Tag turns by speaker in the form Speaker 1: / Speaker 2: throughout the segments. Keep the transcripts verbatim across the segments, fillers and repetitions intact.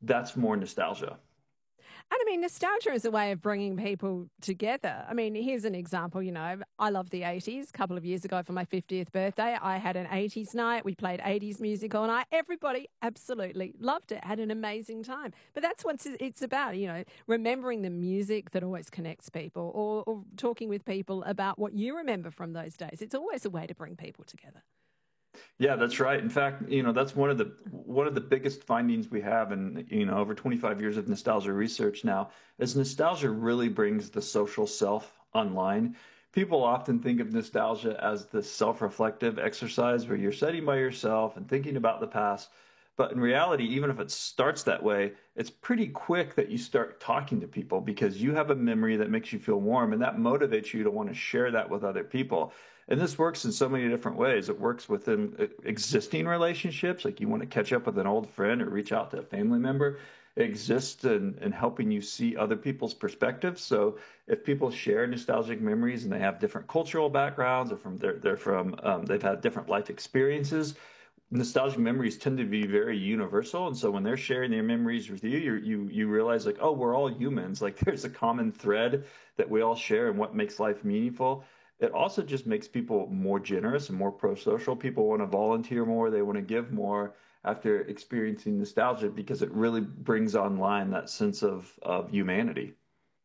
Speaker 1: that's more nostalgia.
Speaker 2: And I mean, nostalgia is a way of bringing people together. I mean, here's an example. You know, I love the eighties. A couple of years ago for my fiftieth birthday, I had an eighties night. We played eighties music all night. Everybody absolutely loved it, had an amazing time. But that's what it's about, you know, remembering the music that always connects people, or, or talking with people about what you remember from those days. It's always a way to bring people together.
Speaker 1: Yeah, that's right. In fact, you know, that's one of the one of the biggest findings we have in, you know, over twenty-five years of nostalgia research now is nostalgia really brings the social self online. People often think of nostalgia as the self-reflective exercise where you're sitting by yourself and thinking about the past. But in reality, even if it starts that way, it's pretty quick that you start talking to people because you have a memory that makes you feel warm and that motivates you to want to share that with other people. And this works in so many different ways. It works within uh, existing relationships, like you want to catch up with an old friend or reach out to a family member. It exists in, in helping you see other people's perspectives. So if people share nostalgic memories and they have different cultural backgrounds or from they're, they're from um, they've had different life experiences, nostalgic memories tend to be very universal. And so when they're sharing their memories with you, you you you realize like, oh, we're all humans. Like there's a common thread that we all share and what makes life meaningful. It also just makes people more generous and more pro-social. People want to volunteer more, they want to give more after experiencing nostalgia because it really brings online that sense of of humanity.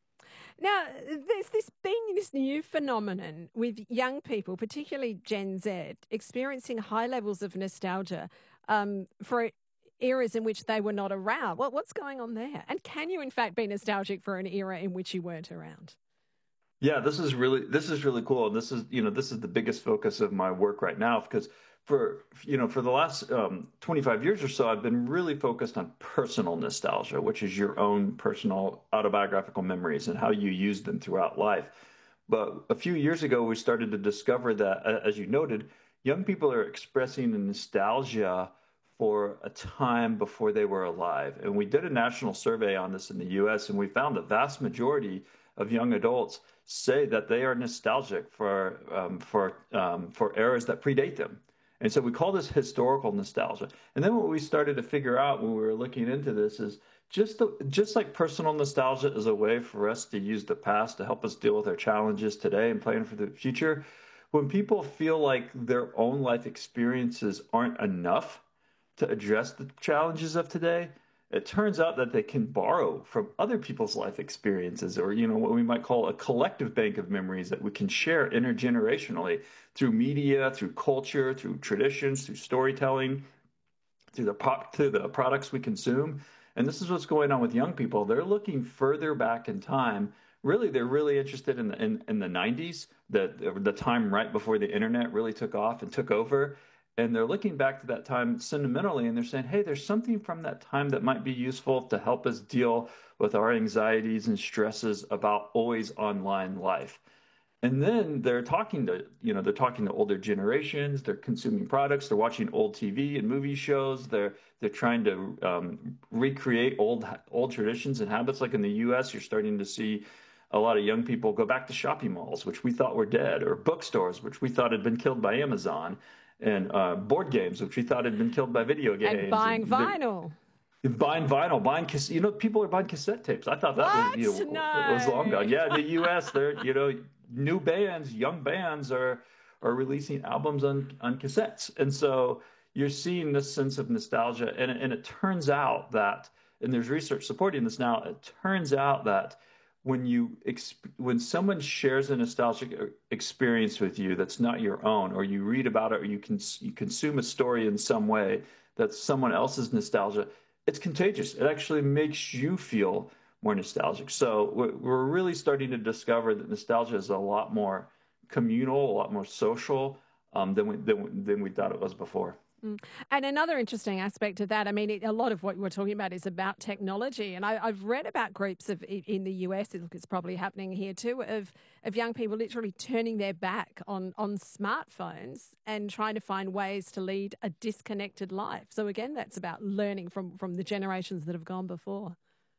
Speaker 2: Now, there's this been this new phenomenon with young people, particularly Gen Z, experiencing high levels of nostalgia um, for eras in which they were not around. What, what's going on there? And can you, in fact, be nostalgic for an era in which you weren't around?
Speaker 1: Yeah, this is really this is really cool. And this is, you know, this is the biggest focus of my work right now because for, you know, for the last um, twenty-five years or so, I've been really focused on personal nostalgia, which is your own personal autobiographical memories and how you use them throughout life. But a few years ago, we started to discover that, a- as you noted, young people are expressing a nostalgia for a time before they were alive. And we did a national survey on this in the U S, and we found the vast majority of young adults say that they are nostalgic for um, for um, for eras that predate them. And so we call this historical nostalgia. And then what we started to figure out when we were looking into this is just the, just like personal nostalgia is a way for us to use the past to help us deal with our challenges today and plan for the future. When people feel like their own life experiences aren't enough to address the challenges of today, it turns out that they can borrow from other people's life experiences, or you know what we might call a collective bank of memories that we can share intergenerationally through media, through culture, through traditions, through storytelling, through the pop, through the products we consume. And this is what's going on with young people. They're looking further back in time. Really, they're really interested in the in, in the nineties, the the time right before the internet really took off and took over. And they're looking back to that time sentimentally, and they're saying, "Hey, there's something from that time that might be useful to help us deal with our anxieties and stresses about always online life." And then they're talking to, you know, they're talking to older generations. They're consuming products. They're watching old T V and movie shows. They're they're trying to um, recreate old old traditions and habits. Like in the U S, you're starting to see a lot of young people go back to shopping malls, which we thought were dead, or bookstores, which we thought had been killed by Amazon, and uh, board games, which we thought had been killed by video
Speaker 2: And
Speaker 1: games.
Speaker 2: buying
Speaker 1: And they're
Speaker 2: vinyl.
Speaker 1: buying vinyl, buying cassette. You know, people are buying cassette tapes. I thought that was, you
Speaker 2: What?
Speaker 1: know, it was long
Speaker 2: No.
Speaker 1: gone. Yeah, in the U S, they're, you know, new bands, young bands are are releasing albums on on cassettes, and so you're seeing this sense of nostalgia. And and it turns out that, and there's research supporting this now. It turns out that when you exp- when someone shares a nostalgic uh, experience with you that's not your own, or you read about it, or you can you consume a story in some way that's someone else's nostalgia, it's contagious. It actually makes you feel more nostalgic. So we're we're really starting to discover that nostalgia is a lot more communal, a lot more social um, than we than, than we thought it was before.
Speaker 2: Mm. And another interesting aspect of that, I mean, it, a lot of what we're talking about is about technology. And I, I've read about groups of i- in the U S, look, it's probably happening here too, of of young people literally turning their back on on smartphones and trying to find ways to lead a disconnected life. So again, that's about learning from from the generations that have gone before.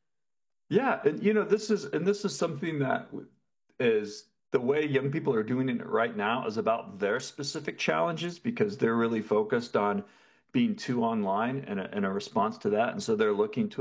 Speaker 1: Yeah, and you know, this is and this is something that is the way young people are doing it right now is about their specific challenges because they're really focused on being too online and a, and a response to that, and so they're looking to